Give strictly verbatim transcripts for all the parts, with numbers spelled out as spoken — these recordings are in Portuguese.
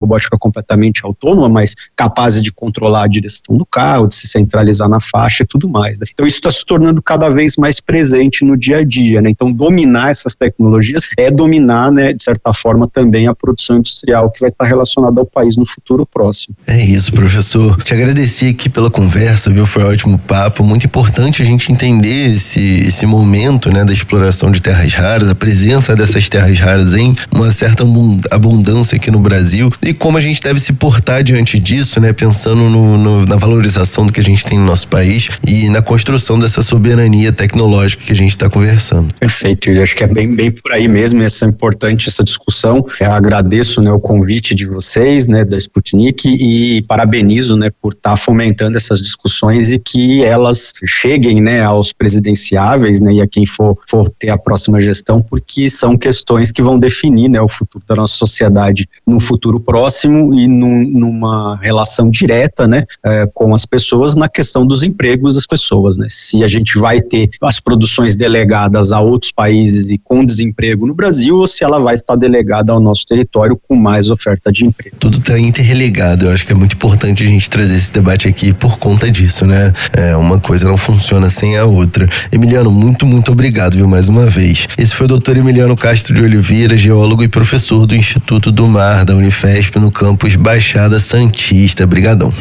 robótica completamente autônoma, mas capazes de controlar a direção do carro, de se centralizar na faixa e tudo mais, né? Então isso está se tornando cada vez mais presente no dia a dia, né? Então dominar essas tecnologias é dominar, né, de certa forma também a produção industrial que vai estar relacionada ao país no futuro próximo. É isso, professor. Te agradecer aqui pela conversa, viu? Foi um ótimo papo, muito importante a gente entender esse, esse momento, né, da exploração de terras raras, a presença dessas terras raras em uma certa abundância aqui no Brasil e como a gente deve se portar diante disso, né, pensando no, no, na valorização do que a gente tem no nosso país e na construção dessa soberania tecnológica que a gente está conversando. Perfeito, eu acho que é bem, bem por aí mesmo, essa é importante essa discussão. Eu agradeço, né, o convite de vocês, né, da Sputnik, e parabenizo, né, por estar tá fomentando essas discussões e que elas cheguem, né, aos presidenciáveis, né, e a quem for, for ter a próxima gestão, porque são questões que vão definir, né, o futuro da nossa sociedade no futuro próximo e num, numa relação direta, né, é, com as pessoas na questão dos empregos das pessoas, né. Se a gente vai ter as produções delegadas a outros países e com desemprego no Brasil, ou se ela vai estar delegada ao nosso território com mais oferta de emprego. Tudo está interligado, eu acho que é muito importante a gente trazer esse debate aqui por conta disso, né? É, uma coisa não funciona sem a outra. Emiliano, muito, muito obrigado, viu, mais uma vez. Esse foi o doutor Emiliano Castro de Oliveira, geólogo e professor do Instituto do Mar, da Unifesp, no campus Baixada Santista. Obrigadão.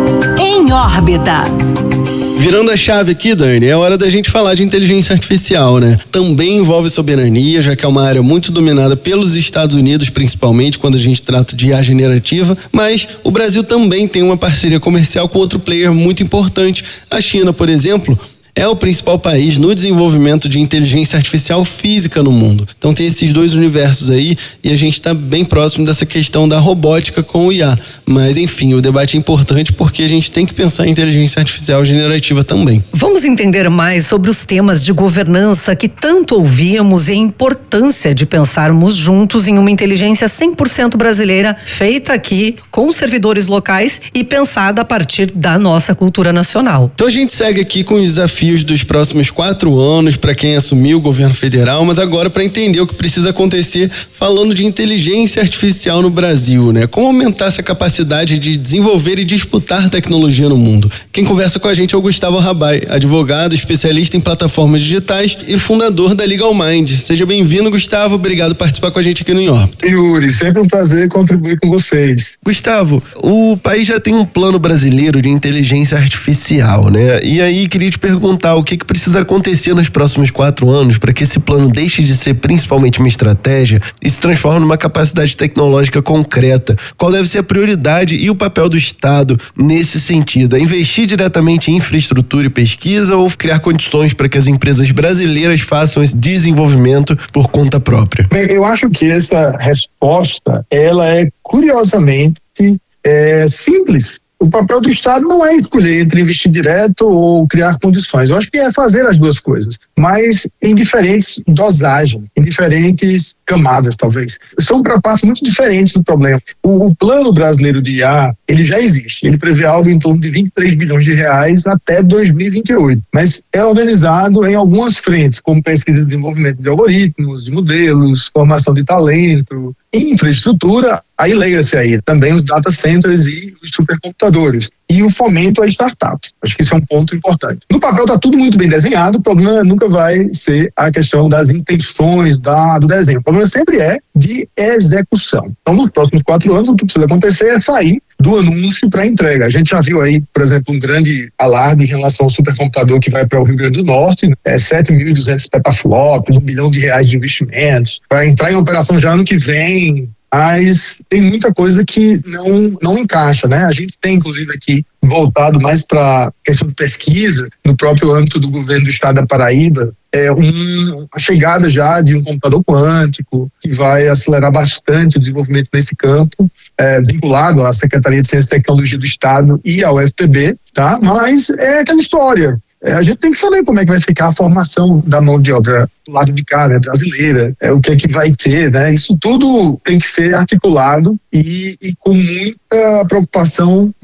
Em órbita. Virando a chave aqui, Dani, é hora da gente falar de inteligência artificial, né? Também envolve soberania, já que é uma área muito dominada pelos Estados Unidos, principalmente quando a gente trata de I A generativa, mas o Brasil também tem uma parceria comercial com outro player muito importante. A China, por exemplo, é o principal país no desenvolvimento de inteligência artificial física no mundo. Então tem esses dois universos aí e a gente está bem próximo dessa questão da robótica com o I A. Mas enfim, o debate é importante porque a gente tem que pensar em inteligência artificial generativa também. Vamos entender mais sobre os temas de governança que tanto ouvíamos e a importância de pensarmos juntos em uma inteligência cem por cento brasileira, feita aqui com servidores locais e pensada a partir da nossa cultura nacional. Então a gente segue aqui com os desafios dos próximos quatro anos para quem assumiu o governo federal, mas agora para entender o que precisa acontecer falando de inteligência artificial no Brasil, né? Como aumentar essa capacidade de desenvolver e disputar tecnologia no mundo. Quem conversa com a gente é o Gustavo Rabai, advogado, especialista em plataformas digitais e fundador da Legal Mind. Seja bem-vindo, Gustavo. Obrigado por participar com a gente aqui no Em Órbita. Yuri, sempre um prazer contribuir com vocês. Gustavo, o país já tem um plano brasileiro de inteligência artificial, né? E aí queria te perguntar o que, que precisa acontecer nos próximos quatro anos para que esse plano deixe de ser principalmente uma estratégia e se transforme numa capacidade tecnológica concreta. Qual deve ser a prioridade e o papel do Estado nesse sentido? É investir diretamente em infraestrutura e pesquisa ou criar condições para que as empresas brasileiras façam esse desenvolvimento por conta própria? Bem, eu acho que essa resposta, ela é curiosamente é, simples. O papel do Estado não é escolher entre investir direto ou criar condições. Eu acho que é fazer as duas coisas, mas em diferentes dosagens, em diferentes camadas, talvez. São para partes muito diferentes do problema. O, o plano brasileiro de I A, ele já existe. Ele prevê algo em torno de vinte e três bilhões de reais até dois mil e vinte e oito. Mas é organizado em algumas frentes, como pesquisa e desenvolvimento de algoritmos, de modelos, formação de talento, infraestrutura, aí leia-se aí também os data centers e os supercomputadores. E o fomento a startups. Acho que isso é um ponto importante. No papel está tudo muito bem desenhado, o problema nunca vai ser a questão das intenções da, do desenho. O problema sempre é de execução. Então, nos próximos quatro anos, o que precisa acontecer é sair do anúncio para a entrega. A gente já viu aí, por exemplo, um grande alarde em relação ao supercomputador que vai para o Rio Grande do Norte, né? É sete mil e duzentos petaflops, um bilhão de reais de investimentos, para entrar em operação já ano que vem. Mas tem muita coisa que não, não encaixa, né? A gente tem, inclusive, aqui voltado mais para a questão de pesquisa, no próprio âmbito do governo do estado da Paraíba, é um, a chegada já de um computador quântico que vai acelerar bastante o desenvolvimento nesse campo, é, vinculado à Secretaria de Ciência e Tecnologia do Estado e ao U F P B, tá? Mas é aquela história. É, a gente tem que saber como é que vai ficar a formação da mão de obra do lado de cá, né, brasileira, é, o que é que vai ter, né? Isso tudo tem que ser articulado e, e com muita preocupação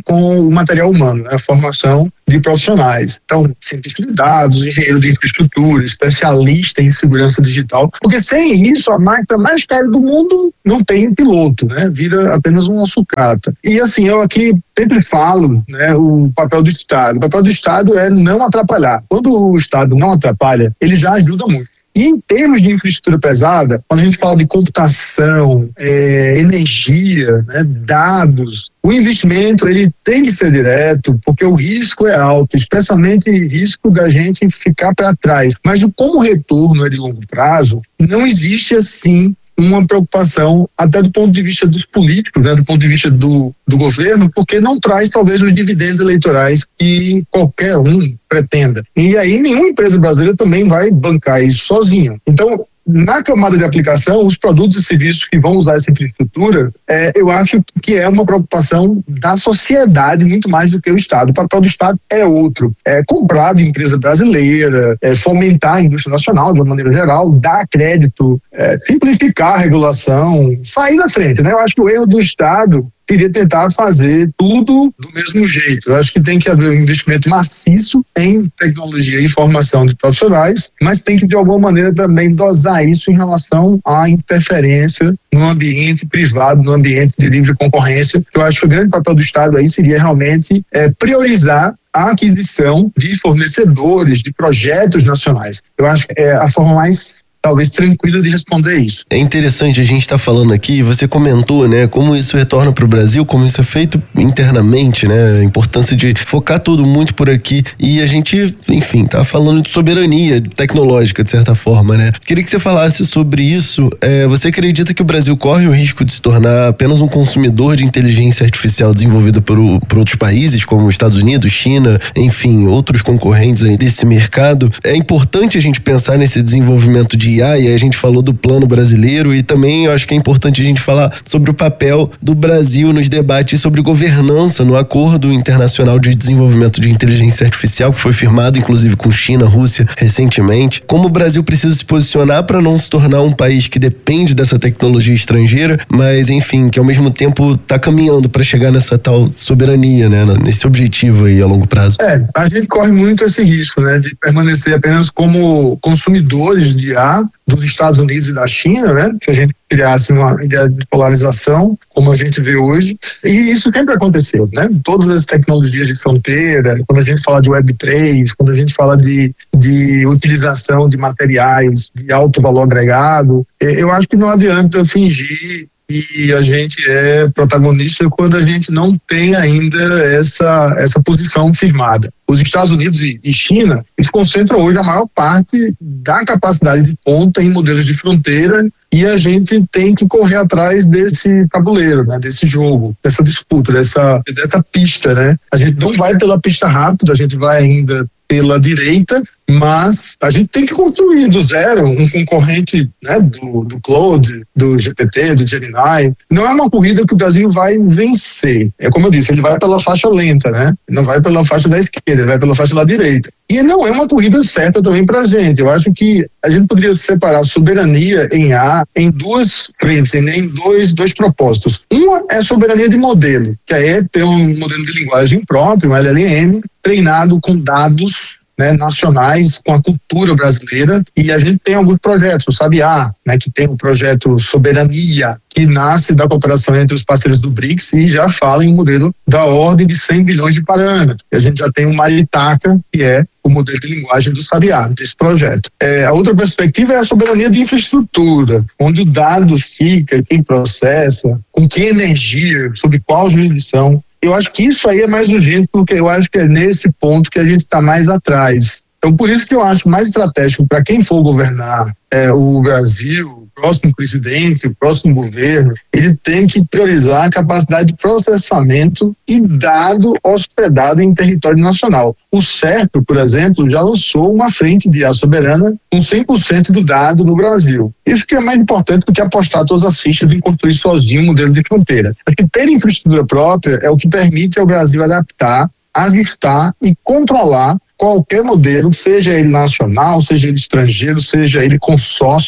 com o material humano, né? A formação de profissionais. Então, cientista de dados, engenheiro de infraestrutura, especialista em segurança digital, porque sem isso a máquina mais cara do mundo não tem piloto, né? Vira apenas uma sucata. E assim, eu aqui sempre falo, né, o papel do Estado. O papel do Estado é não atrapalhar. Quando o Estado não atrapalha, ele já ajuda muito. E em termos de infraestrutura pesada, quando a gente fala de computação, é, energia, né, dados, o investimento ele tem que ser direto, porque o risco é alto, especialmente o risco da gente ficar para trás. Mas como o retorno é de longo prazo, não existe assim uma preocupação até do ponto de vista dos políticos, né, do ponto de vista do, do governo, porque não traz talvez os dividendos eleitorais que qualquer um pretenda. E aí nenhuma empresa brasileira também vai bancar isso sozinha. Então, na camada de aplicação, os produtos e serviços que vão usar essa infraestrutura, é, eu acho que é uma preocupação da sociedade muito mais do que o Estado. O papel do Estado é outro. É comprar de empresa brasileira, é fomentar a indústria nacional de uma maneira geral, dar crédito, é, simplificar a regulação, sair da frente, né? Eu acho que o erro do Estado seria tentar fazer tudo do mesmo jeito. Eu acho que tem que haver um investimento maciço em tecnologia e formação de profissionais, mas tem que de alguma maneira também dosar isso em relação à interferência no ambiente privado, no ambiente de livre concorrência. Eu acho que o grande papel do Estado aí seria realmente é, priorizar a aquisição de fornecedores, de projetos nacionais. Eu acho que é a forma mais talvez tranquila de responder isso. É interessante a gente estar tá falando aqui, você comentou, né, como isso retorna para o Brasil, como isso é feito internamente, né, a importância de focar tudo muito por aqui, e a gente, enfim, tá falando de soberania tecnológica, de certa forma, né. Queria que você falasse sobre isso. É, você acredita que o Brasil corre o risco de se tornar apenas um consumidor de inteligência artificial desenvolvida por, por outros países, como Estados Unidos, China, enfim, outros concorrentes aí desse mercado? É importante a gente pensar nesse desenvolvimento de I A, e a gente falou do plano brasileiro, e também eu acho que é importante a gente falar sobre o papel do Brasil nos debates sobre governança no Acordo Internacional de Desenvolvimento de Inteligência Artificial, que foi firmado inclusive com China, Rússia recentemente. Como o Brasil precisa se posicionar para não se tornar um país que depende dessa tecnologia estrangeira, mas enfim, que ao mesmo tempo está caminhando para chegar nessa tal soberania, né, nesse objetivo aí a longo prazo. É, a gente corre muito esse risco, né, de permanecer apenas como consumidores de I A dos Estados Unidos e da China, né, que a gente criasse uma ideia de polarização, como a gente vê hoje, e isso sempre aconteceu, né, todas as tecnologias de fronteira, quando a gente fala de web três, quando a gente fala de, de utilização de materiais de alto valor agregado, eu acho que não adianta fingir e a gente é protagonista quando a gente não tem ainda essa, essa posição firmada. Os Estados Unidos e China, eles concentram hoje a maior parte da capacidade de ponta em modelos de fronteira, e a gente tem que correr atrás desse tabuleiro, né, desse jogo, dessa disputa, dessa, dessa pista, né? A gente não vai pela pista rápida, a gente vai ainda pela direita, mas a gente tem que construir do zero um concorrente, né, do, do Claude, do G P T, do Gemini. Não é uma corrida que o Brasil vai vencer. É como eu disse, ele vai pela faixa lenta, né? Não vai pela faixa da esquerda, ele vai pela faixa da direita. E não é uma corrida certa também pra gente. Eu acho que a gente poderia separar a soberania em A em duas frentes, em dois, dois propósitos. Uma é soberania de modelo, que aí é ter um modelo de linguagem próprio, um L L M, treinado com dados, né, nacionais, com a cultura brasileira, e a gente tem alguns projetos, o Sabiá, né, que tem o projeto Soberania, que nasce da cooperação entre os parceiros do BRICS e já fala em um modelo da ordem de cem bilhões de parâmetros. E a gente já tem o Maritaca, que é o modelo de linguagem do Sabiá, desse projeto. É, a outra perspectiva é a soberania de infraestrutura, onde o dado fica, quem processa, com que energia, sob qual jurisdição. Eu acho que isso aí é mais urgente, porque eu acho que é nesse ponto que a gente está mais atrás. Então, por isso que eu acho mais estratégico para quem for governar é, o Brasil, o próximo presidente, o próximo governo, ele tem que priorizar a capacidade de processamento e dado hospedado em território nacional. O SERPRO, por exemplo, já lançou uma frente de I A soberana com cem por cento do dado no Brasil. Isso que é mais importante do que apostar todas as fichas em construir sozinho um modelo de fronteira. Acho que ter infraestrutura própria é o que permite ao Brasil adaptar, ajustar e controlar qualquer modelo, seja ele nacional, seja ele estrangeiro, seja ele consórcio,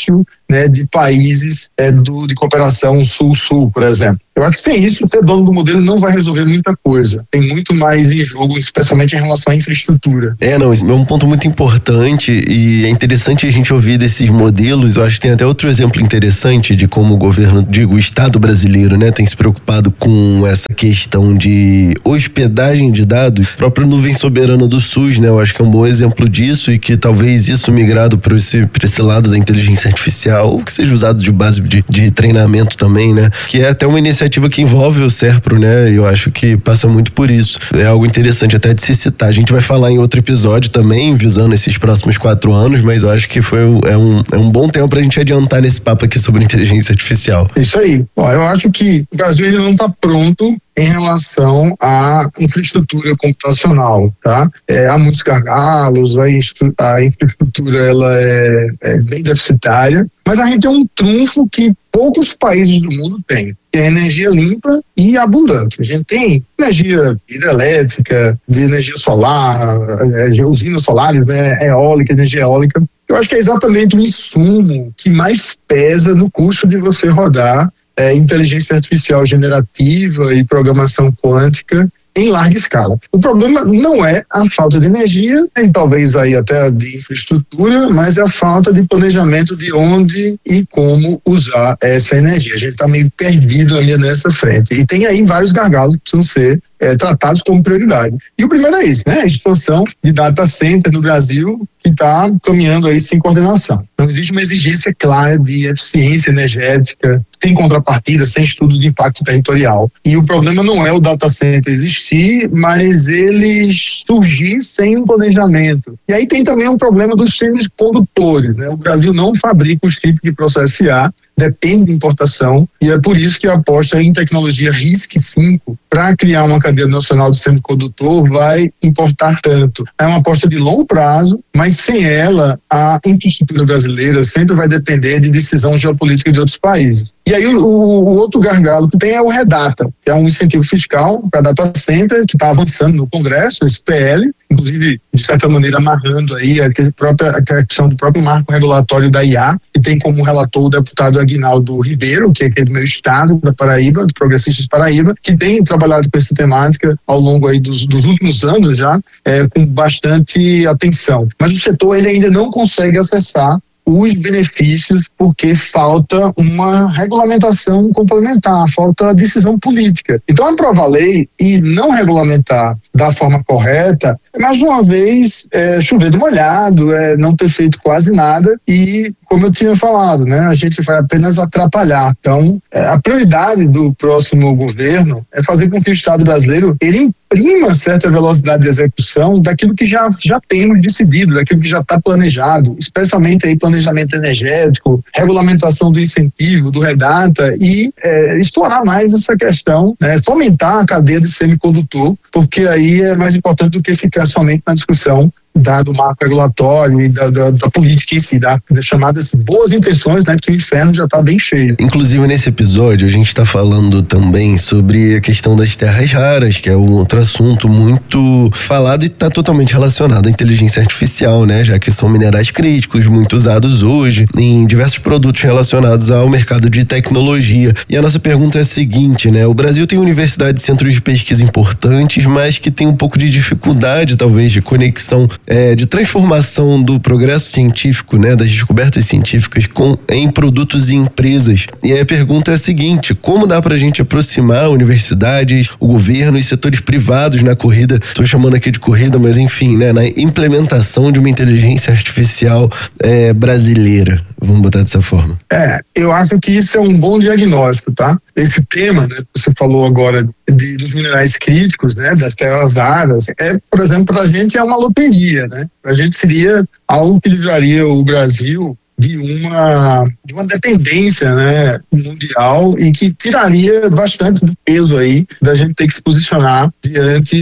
né, de países é, do, de cooperação sul-sul, por exemplo. Eu acho que sem isso, ser dono do modelo não vai resolver muita coisa. Tem muito mais em jogo, especialmente em relação à infraestrutura. É, não, isso é um ponto muito importante e é interessante a gente ouvir desses modelos. Eu acho que tem até outro exemplo interessante de como o governo, digo, o Estado brasileiro, né, tem se preocupado com essa questão de hospedagem de dados. A própria nuvem soberana do SUS, né, eu acho que é um bom exemplo disso e que talvez isso migrado para esse, para esse lado da inteligência artificial, ou que seja usado de base de, de treinamento também, né, que é até uma iniciativa que envolve o SERPRO, né? Eu acho que passa muito por isso. É algo interessante até de se citar. A gente vai falar em outro episódio também, visando esses próximos quatro anos, mas eu acho que foi é um, é um bom tempo pra gente adiantar nesse papo aqui sobre inteligência artificial. Isso aí. Ó, eu acho que o Brasil ele não está pronto em relação à infraestrutura computacional, tá? É, há muitos gargalos, a, a infraestrutura ela é, é bem deficitária, mas a gente tem um trunfo que poucos países do mundo têm, que é energia limpa e abundante. A gente tem energia hidrelétrica, de energia solar, é, usinas solares, né, eólica, energia eólica. Eu acho que é exatamente o insumo que mais pesa no custo de você rodar É, inteligência artificial generativa e programação quântica em larga escala. O problema não é a falta de energia, nem talvez aí até de infraestrutura, mas é a falta de planejamento de onde e como usar essa energia. A gente está meio perdido ali nessa frente. E tem aí vários gargalos que precisam ser É, tratados como prioridade. E o primeiro é isso, né? A expansão de data center no Brasil, que está caminhando aí sem coordenação. Não existe uma exigência clara de eficiência energética, sem contrapartida, sem estudo de impacto territorial. E o problema não é o data center existir, mas ele surgir sem um planejamento. E aí tem também um problema dos semicondutores, né? O Brasil não fabrica os tipos de processo I A, depende de importação, e é por isso que a aposta em tecnologia RISC cinco para criar uma cadeia nacional de semicondutor vai importar tanto. É uma aposta de longo prazo, mas sem ela a infraestrutura brasileira sempre vai depender de decisão geopolítica de outros países. E aí o, o outro gargalo que tem é o REDATA, que é um incentivo fiscal para data center que está avançando no Congresso, esse P L, inclusive de certa maneira amarrando aí a, própria, a questão do próprio marco regulatório da I A, que tem como relator o deputado Aguinaldo Ribeiro, que é aquele do meu estado, da Paraíba, do Progressistas Paraíba, que tem trabalhado com essa temática ao longo aí dos, dos últimos anos já, é, com bastante atenção. Mas o setor ele ainda não consegue acessar os benefícios porque falta uma regulamentação complementar, falta decisão política. Então, aprovar a lei e não regulamentar da forma correta, mais uma vez, é, chover do molhado, é, não ter feito quase nada e, como eu tinha falado, né, a gente vai apenas atrapalhar. Então, é, a prioridade do próximo governo é fazer com que o Estado brasileiro ele imprima certa velocidade de execução daquilo que já, já temos decidido, daquilo que já está planejado, especialmente aí planejamento energético, regulamentação do incentivo, do REDATA e é, explorar mais essa questão, né, fomentar a cadeia de semicondutor, porque aí é mais importante do que ficar somente na discussão da, do marco regulatório e da, da, da política em si, da, das chamadas boas intenções, né, que o inferno já está bem cheio. Inclusive nesse episódio a gente está falando também sobre a questão das terras raras, que é um outro assunto muito falado e está totalmente relacionado à inteligência artificial, né, já que são minerais críticos, muito usados hoje em diversos produtos relacionados ao mercado de tecnologia. E a nossa pergunta é a seguinte, né, o Brasil tem universidades e centros de pesquisa importantes, mas que tem um pouco de dificuldade, talvez, de conexão É, de transformação do progresso científico, né, das descobertas científicas com, em produtos e empresas. E aí a pergunta é a seguinte: como dá pra gente aproximar universidades, o governo e setores privados na corrida, estou chamando aqui de corrida, mas enfim, né, na implementação de uma inteligência artificial é, brasileira? Vamos botar dessa forma. É, eu acho que isso é um bom diagnóstico, tá? Esse tema, né, que você falou agora de, dos minerais críticos, né, das terras raras, é, por exemplo, para a gente é uma loteria, né? Para a gente seria algo que livraria o Brasil de uma, de uma dependência, né, mundial e que tiraria bastante do peso aí da gente ter que se posicionar diante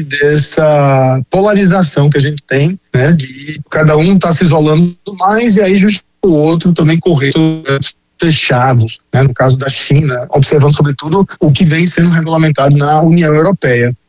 dessa polarização que a gente tem, né, de cada um tá se isolando mais e aí justo o outro também correr fechados, né, no caso da China, observando sobretudo o que vem sendo regulamentado na União Europeia.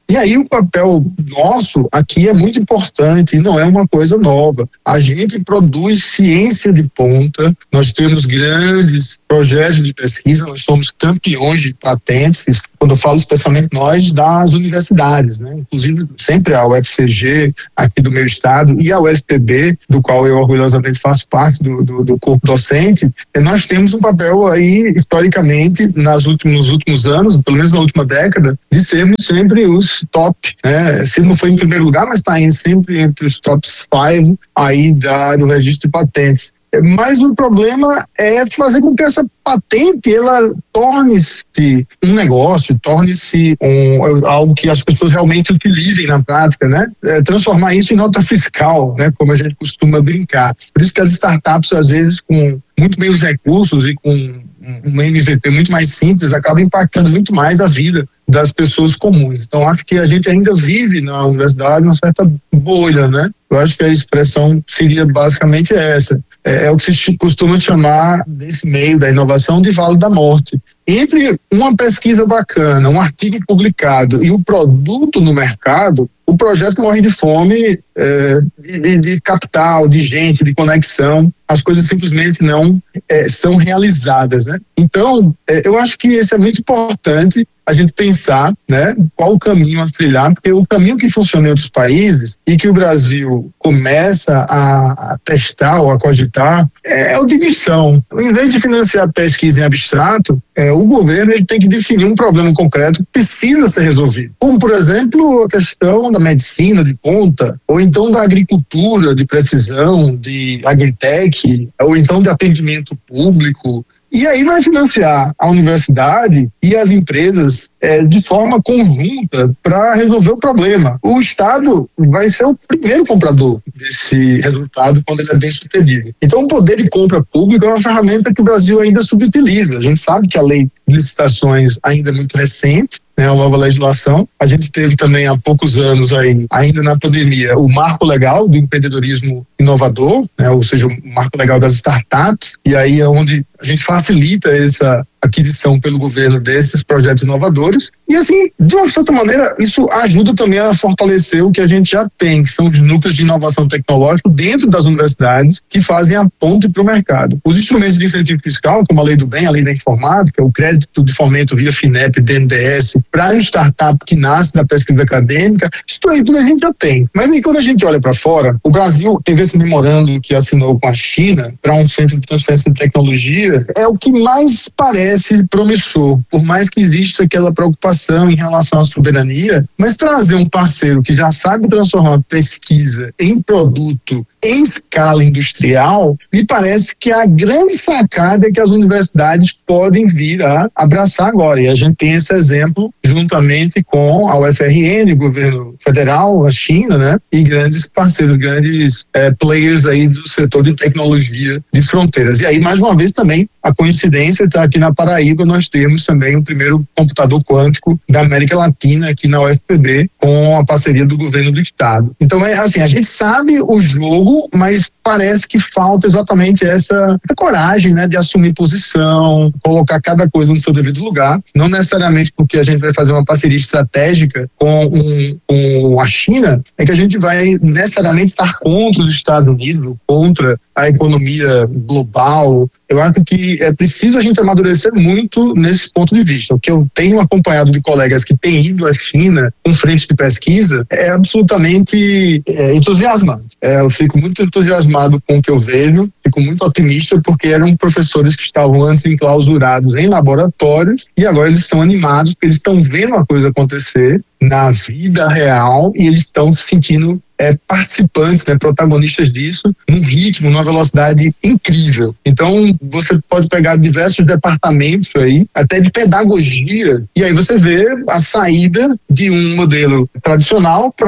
E aí o papel nosso aqui é muito importante e não é uma coisa nova. A gente produz ciência de ponta, nós temos grandes projetos de pesquisa, nós somos campeões de patentes, quando eu falo especialmente nós, das universidades, né? Inclusive sempre a U F C G aqui do meu estado e a U F P B, do qual eu orgulhosamente faço parte do, do, do corpo docente, nós temos um papel aí, historicamente, nas últimos, nos últimos anos, pelo menos na última década, de sermos sempre os top, né? Se não foi em primeiro lugar, mas está sempre entre os top cinco aí da, do registro de patentes. Mas o problema é fazer com que essa patente ela torne-se um negócio, torne-se um, algo que as pessoas realmente utilizem na prática, né? É, transformar isso em nota fiscal, né? Como a gente costuma brincar. Por isso que as startups, às vezes, com muito menos recursos e com um M V P muito mais simples, acabam impactando muito mais a vida das pessoas comuns. Então, acho que a gente ainda vive na universidade uma certa bolha, né? Eu acho que a expressão seria basicamente essa. É, é o que se costuma chamar, desse meio da inovação, de vale da morte. Entre uma pesquisa bacana, um artigo publicado e o produto no mercado, o projeto morre de fome, é, de, de capital, de gente, de conexão. As coisas simplesmente não é, são realizadas, né? Então, é, eu acho que isso é muito importante, a gente pensar, né, qual o caminho a trilhar, porque o caminho que funciona em outros países e que o Brasil começa a, a testar ou a cogitar é, é o de missão. Em vez de financiar pesquisa em abstrato, é, o governo ele tem que definir um problema concreto que precisa ser resolvido. Como, por exemplo, a questão da medicina de ponta, ou então da agricultura de precisão, de agritech, ou então de atendimento público. E aí vai financiar a universidade e as empresas é, de forma conjunta para resolver o problema. O Estado vai ser o primeiro comprador desse resultado quando ele é bem sucedido. Então o poder de compra pública é uma ferramenta que o Brasil ainda subutiliza. A gente sabe que a lei de licitações ainda é muito recente, né, a nova legislação. A gente teve também há poucos anos aí, ainda na pandemia, o marco legal do empreendedorismo inovador, né, ou seja, o marco legal das startups, e aí é onde a gente facilita essa aquisição pelo governo desses projetos inovadores. E assim, de uma certa maneira, isso ajuda também a fortalecer o que a gente já tem, que são os núcleos de inovação tecnológica dentro das universidades que fazem a ponte para o mercado. Os instrumentos de incentivo fiscal, como a Lei do Bem, a Lei da Informática, o crédito de fomento via FINEP, D N D S, para a startup que nasce da pesquisa acadêmica, isso aí tudo a gente já tem. Mas aí quando a gente olha para fora, o Brasil teve esse memorando que assinou com a China para um centro de transferência de tecnologia, é o que mais parece promissor, por mais que exista aquela preocupação em relação à soberania, mas trazer um parceiro que já sabe transformar pesquisa em produto em escala industrial, me parece que a grande sacada é que as universidades podem vir a abraçar agora. E a gente tem esse exemplo juntamente com a U F R N, o governo federal, a China, né? E grandes parceiros, grandes é, players aí do setor de tecnologia de fronteiras. E aí, mais uma vez, também a coincidência está aqui na Paraíba, nós temos também o primeiro computador quântico da América Latina aqui na U F P B, com a parceria do governo do estado. Então, é assim, a gente sabe o jogo, mas parece que falta exatamente essa, essa coragem, né, de assumir posição, colocar cada coisa no seu devido lugar, não necessariamente porque a gente vai fazer uma parceria estratégica com, um, com a China, é que a gente vai necessariamente estar contra os Estados Unidos, contra a economia global. Eu acho que é preciso a gente amadurecer muito nesse ponto de vista. O que eu tenho acompanhado de colegas que têm ido à China com frente de pesquisa é absolutamente é, entusiasmante. É, eu fico muito entusiasmado com o que eu vejo, fico muito otimista porque eram professores que estavam antes enclausurados em laboratórios e agora eles estão animados porque eles estão vendo a coisa acontecer na vida real e eles estão se sentindo é, participantes, né, protagonistas disso, num ritmo, numa velocidade incrível. Então, você pode pegar diversos departamentos aí, até de pedagogia, e aí você vê a saída de um modelo tradicional para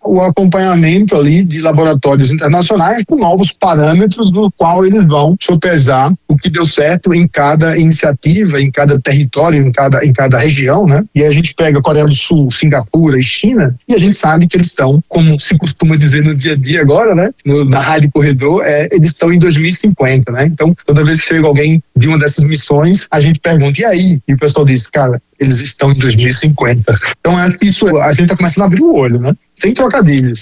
o acompanhamento ali de laboratórios internacionais com novos parâmetros no qual eles vão sopesar o que deu certo em cada iniciativa, em cada território, em cada, em cada região, né? E a gente pega Coreia do Sul, Singapura e China, e a gente sabe que eles estão, como se costuma dizer no dia a dia agora, né? No, na Rádio Corredor, é, eles estão em dois mil e cinquenta, né? Então, toda vez que chega alguém de uma dessas missões, a gente pergunta, e aí? E o pessoal diz, cara, eles estão em dois mil e cinquenta. Então, acho que isso, a gente está começando a abrir o olho, né? Sem trocadilhos.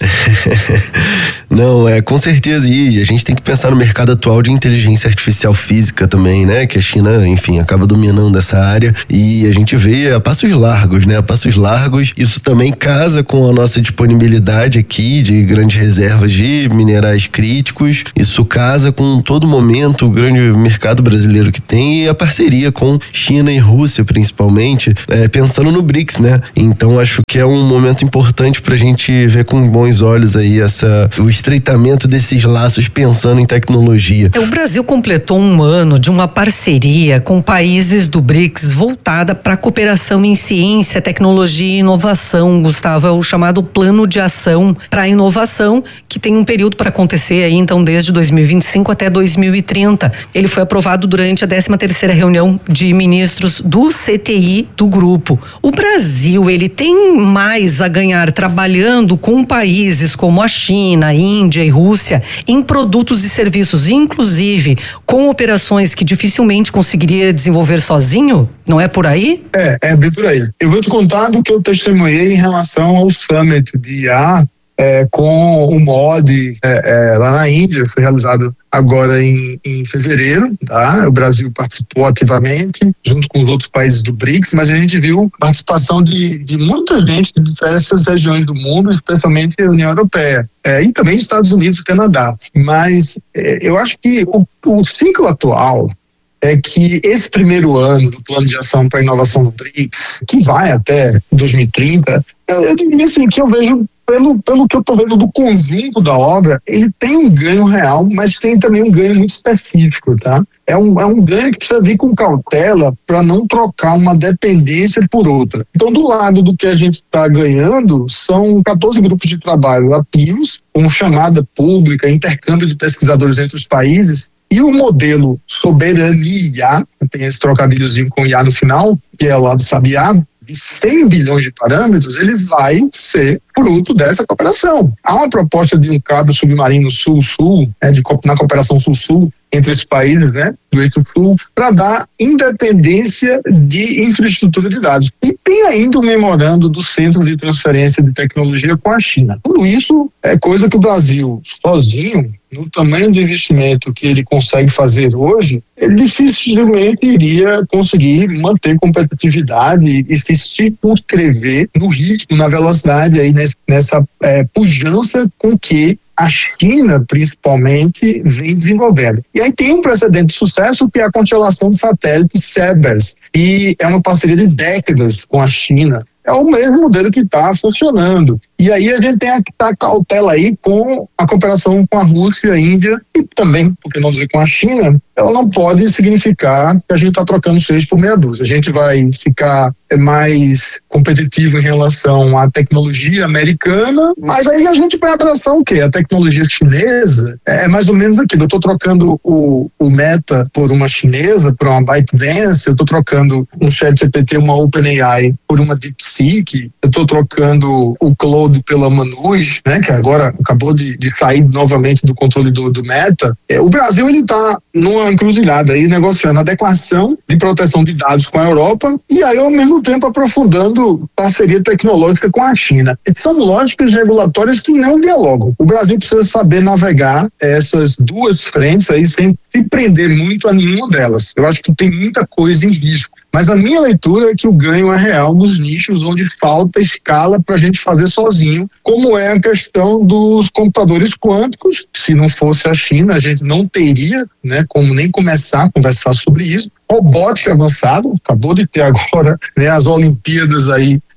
Não, é, com certeza, e a gente tem que pensar no mercado atual de inteligência artificial física também, né, que a China, enfim, acaba dominando essa área, e a gente vê a passos largos, né, a passos largos, isso também casa com a nossa disponibilidade aqui de grandes reservas de minerais críticos, isso casa com todo momento o grande mercado brasileiro que tem e a parceria com China e Rússia, principalmente, é, pensando no BRICS, né, então acho que é um momento importante pra gente ver com bons olhos aí essa, o estreitamento desses laços pensando em tecnologia. O Brasil completou um ano de uma parceria com países do BRICS voltada para a cooperação em ciência, tecnologia e inovação, Gustavo, é o chamado Plano de Ação para a Inovação, que tem um período para acontecer aí, então, desde dois mil e vinte e cinco até dois mil e trinta. Ele foi aprovado durante a décima terceira reunião de ministros do C T I do grupo. O Brasil, ele tem mais a ganhar trabalhando com países como a China, a Índia e Rússia em produtos e serviços, inclusive com operações que dificilmente conseguiria desenvolver sozinho? Não é por aí? É, é bem por aí. Eu vou te contar do que eu testemunhei em relação ao Summit de I A é, com o M O D é, é, lá na Índia, foi realizado agora em, em fevereiro, tá? O Brasil participou ativamente, junto com os outros países do BRICS, mas a gente viu participação de, de muita gente de diversas regiões do mundo, especialmente a União Europeia, é, e também Estados Unidos e Canadá. Mas é, eu acho que o, o ciclo atual é que esse primeiro ano do Plano de Ação para a Inovação do BRICS, que vai até dois mil e trinta, eu, eu diria assim, que eu vejo Pelo, pelo que eu estou vendo do conjunto da obra, ele tem um ganho real, mas tem também um ganho muito específico, tá? É um, é um ganho que precisa vir com cautela para não trocar uma dependência por outra. Então, do lado do que a gente está ganhando, são quatorze grupos de trabalho ativos, com chamada pública, intercâmbio de pesquisadores entre os países, e o modelo soberania, tem esse trocadilhozinho com I A no final, que é lá do Sabiá, de cem bilhões de parâmetros, ele vai ser fruto dessa cooperação. Há uma proposta de um cabo submarino sul-sul, né, de, na cooperação sul-sul, entre esses países, né, do eixo sul, para dar independência de infraestrutura de dados. E tem ainda o memorando do Centro de Transferência de Tecnologia com a China. Tudo isso é coisa que o Brasil, sozinho, no tamanho do investimento que ele consegue fazer hoje, ele dificilmente iria conseguir manter competitividade e se circunscrever no ritmo, na velocidade, aí nessa, nessa é, pujança com que a China, principalmente, vem desenvolvendo. E aí tem um precedente de sucesso que é a constelação de satélites Cerberus, e é uma parceria de décadas com a China. É o mesmo modelo que está funcionando. E aí a gente tem que estar cautela aí com a cooperação com a Rússia, a Índia e também, por que não dizer, com a China. Ela não pode significar que a gente está trocando seis por meia dúzia. A gente vai ficar mais competitivo em relação à tecnologia americana, mas aí a gente vai abraçar o quê? A tecnologia chinesa é mais ou menos aquilo. Eu estou trocando o, o Meta por uma chinesa, por uma ByteDance, eu estou trocando um ChatGPT, uma OpenAI por uma DeepSeek, eu estou trocando o Claude pela Manus, né, que agora acabou de, de sair novamente do controle do, do Meta. É, o Brasil ele está numa encruzilhada aí, negociando adequação de proteção de dados com a Europa e aí ao mesmo tempo aprofundando parceria tecnológica com a China. São lógicas regulatórias que não dialogam. O Brasil precisa saber navegar essas duas frentes aí sem se prender muito a nenhuma delas. Eu acho que tem muita coisa em risco. Mas a minha leitura é que o ganho é real nos nichos onde falta escala para a gente fazer sozinho, como é a questão dos computadores quânticos. Se não fosse a China, a gente não teria, né, como nem começar a conversar sobre isso. Robótica avançada, acabou de ter agora, né, as Olimpíadas aí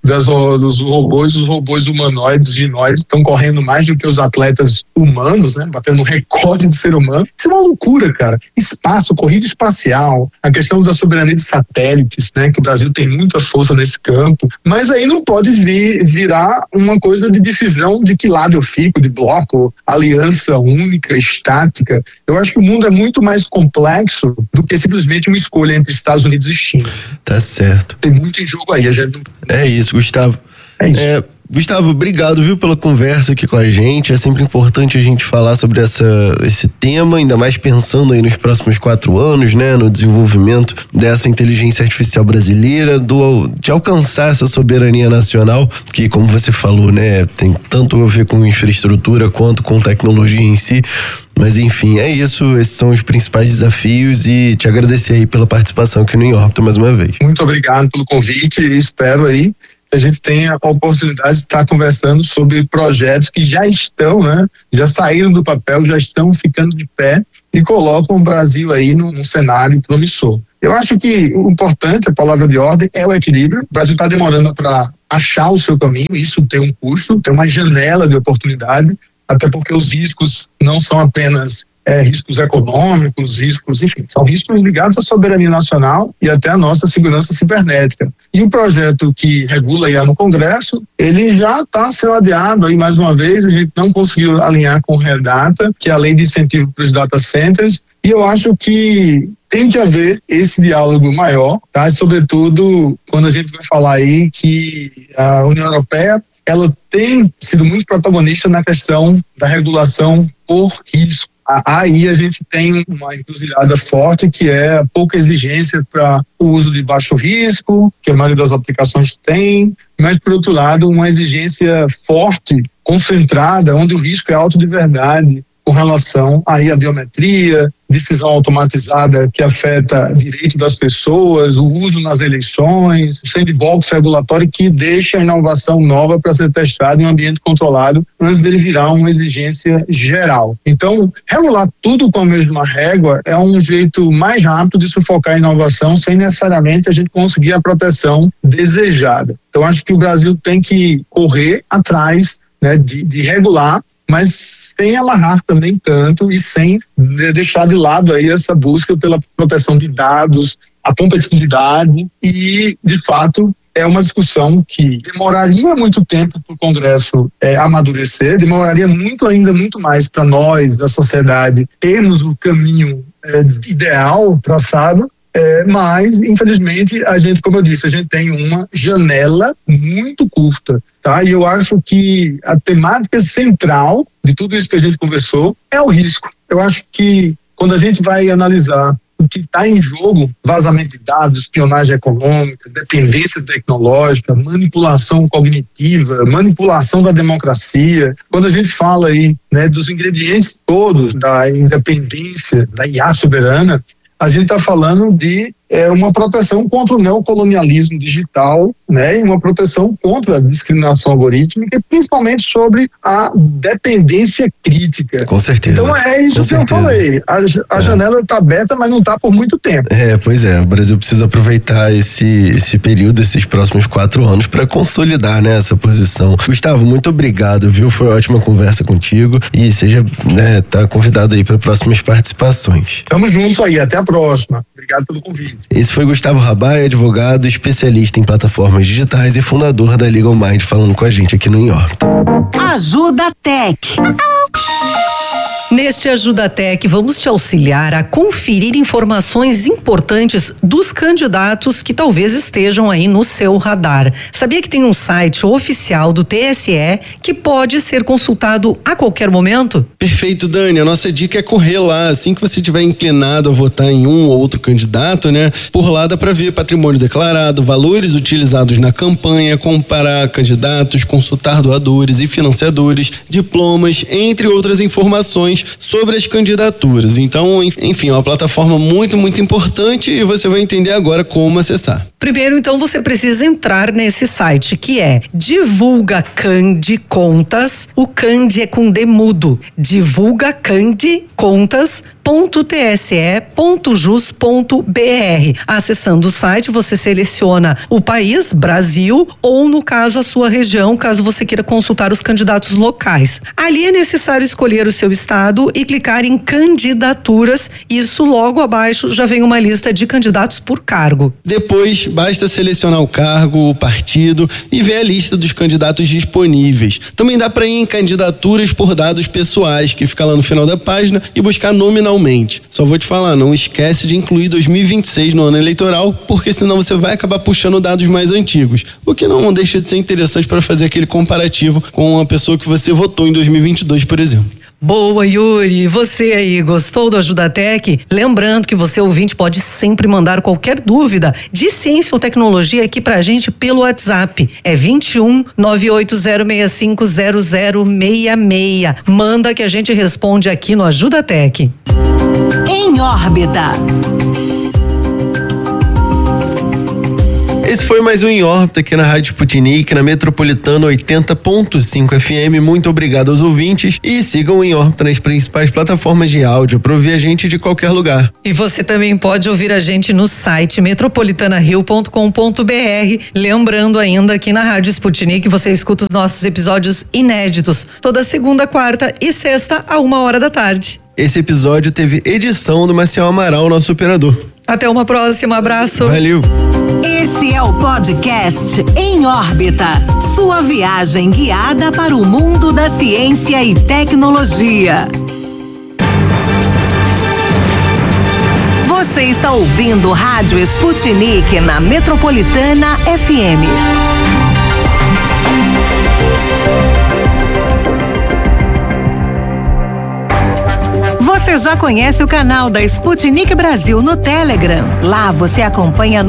das, dos robôs, os robôs humanoides de nós estão correndo mais do que os atletas humanos, né? Batendo um recorde de ser humano. Isso é uma loucura, cara. Espaço, corrida espacial, a questão da soberania de satélites, né? Que o Brasil tem muita força nesse campo, mas aí não pode vir, virar uma coisa de decisão de que lado eu fico, de bloco, aliança única, estática. Eu acho que o mundo é muito mais complexo do que simplesmente uma escolha entre Estados Unidos e China. Tá certo. Tem muito em jogo aí. A gente não... É isso, Gustavo. É isso. É, Gustavo, obrigado, viu, pela conversa aqui com a gente. É sempre importante a gente falar sobre essa, esse tema, ainda mais pensando aí nos próximos quatro anos, né, no desenvolvimento dessa inteligência artificial brasileira, do, de alcançar essa soberania nacional, que, como você falou, né, tem tanto a ver com infraestrutura quanto com tecnologia em si. Mas enfim, é isso, esses são os principais desafios e te agradecer aí pela participação aqui no Em Órbita mais uma vez. Muito obrigado pelo convite e espero aí que a gente tenha a oportunidade de estar conversando sobre projetos que já estão, né, já saíram do papel, já estão ficando de pé e colocam o Brasil aí num, num cenário promissor. Eu acho que o importante, a palavra de ordem, é o equilíbrio. O Brasil está demorando para achar o seu caminho, isso tem um custo, tem uma janela de oportunidade, até porque os riscos não são apenas é, riscos econômicos, riscos, enfim, são riscos ligados à soberania nacional e até à nossa segurança cibernética. E o projeto que regula aí no Congresso, ele já está sendo adiado aí mais uma vez, a gente não conseguiu alinhar com o Redata, que é a lei de incentivo para os data centers, e eu acho que tem que haver esse diálogo maior, tá? E sobretudo quando a gente vai falar aí que a União Europeia ela tem sido muito protagonista na questão da regulação por risco. Aí a gente tem uma encruzilhada forte que é a pouca exigência para o uso de baixo risco, que a maioria das aplicações tem, mas, por outro lado, uma exigência forte, concentrada, onde o risco é alto de verdade, com relação aí à biometria, decisão automatizada que afeta direito das pessoas, o uso nas eleições, o sandbox regulatório que deixa a inovação nova para ser testada em um ambiente controlado antes dele virar uma exigência geral. Então, regular tudo com a mesma régua é um jeito mais rápido de sufocar a inovação sem necessariamente a gente conseguir a proteção desejada. Então, acho que o Brasil tem que correr atrás, né, de, de regular, mas sem amarrar também tanto e sem deixar de lado aí essa busca pela proteção de dados, a competitividade e, de fato, é uma discussão que demoraria muito tempo para o Congresso é, amadurecer, demoraria muito ainda, muito mais para nós, da sociedade, termos o caminho é, ideal traçado, é, mas, infelizmente, a gente, como eu disse, a gente tem uma janela muito curta, tá? E eu acho que a temática central de tudo isso que a gente conversou é o risco. Eu acho que quando a gente vai analisar o que está em jogo, vazamento de dados, espionagem econômica, dependência tecnológica, manipulação cognitiva, manipulação da democracia, quando a gente fala aí, né, dos ingredientes todos da independência, da I A soberana, a gente está falando de é, uma proteção contra o neocolonialismo digital, né, e uma proteção contra a discriminação algorítmica, principalmente sobre a dependência crítica. Com certeza. Então é isso Com que certeza. eu falei. A, a é. janela está aberta, mas não está por muito tempo. É, pois é. O Brasil precisa aproveitar esse, esse período, esses próximos quatro anos, para consolidar, né, essa posição. Gustavo, muito obrigado, viu? Foi ótima conversa contigo e seja, né, tá convidado aí para próximas participações. Tamo juntos aí. Até a próxima. Obrigado pelo convite. Esse foi Gustavo Rabai, advogado, especialista em plataformas digitais e fundador da Legal Mind, falando com a gente aqui no Em Órbita. Ajuda Tech. Neste Ajuda Tech, vamos te auxiliar a conferir informações importantes dos candidatos que talvez estejam aí no seu radar. Sabia que tem um site oficial do T S E que pode ser consultado a qualquer momento? Perfeito, Dani. A nossa dica é correr lá. Assim que você estiver inclinado a votar em um ou outro candidato, né? Por lá dá para ver patrimônio declarado, valores utilizados na campanha, comparar candidatos, consultar doadores e financiadores, diplomas, entre outras informações sobre as candidaturas. Então, enfim, é uma plataforma muito, muito importante e você vai entender agora como acessar. Primeiro, então, você precisa entrar nesse site, que é Divulga Cande Contas. O Cande é com D mudo. divulga cande contas ponto t s e ponto jus ponto b r. Acessando o site, você seleciona o país, Brasil, ou no caso a sua região, caso você queira consultar os candidatos locais. Ali é necessário escolher o seu estado e clicar em candidaturas. Isso logo abaixo já vem uma lista de candidatos por cargo. Depois, basta selecionar o cargo, o partido e ver a lista dos candidatos disponíveis. Também dá para ir em candidaturas por dados pessoais, que fica lá no final da página, e buscar nominalmente. Só vou te falar, não esquece de incluir dois mil e vinte e seis no ano eleitoral, porque senão você vai acabar puxando dados mais antigos, o que não deixa de ser interessante para fazer aquele comparativo com a pessoa que você votou em dois mil e vinte e dois, por exemplo. Boa, Yuri. Você aí, gostou do Ajuda Tech? Lembrando que você, ouvinte, pode sempre mandar qualquer dúvida de ciência ou tecnologia aqui pra gente pelo WhatsApp. É vinte e um, nove oito zero seis cinco zero zero seis seis. Manda que a gente responde aqui no Ajuda Tech. Em órbita. Esse foi mais um Em Órbita aqui na Rádio Sputnik, na Metropolitana oitenta ponto cinco F M. Muito obrigado aos ouvintes e sigam o Em Órbita nas principais plataformas de áudio para ouvir a gente de qualquer lugar. E você também pode ouvir a gente no site metropolitana rio ponto com ponto b r. Lembrando ainda aqui na Rádio Sputnik você escuta os nossos episódios inéditos toda segunda, quarta e sexta a uma hora da tarde. Esse episódio teve edição do Maciel Amaral, nosso operador. Até uma próxima, abraço. Valeu. Esse é o podcast Em Órbita, sua viagem guiada para o mundo da ciência e tecnologia. Você está ouvindo Rádio Sputnik na Metropolitana F M. Você já conhece o canal da Sputnik Brasil no Telegram? Lá você acompanha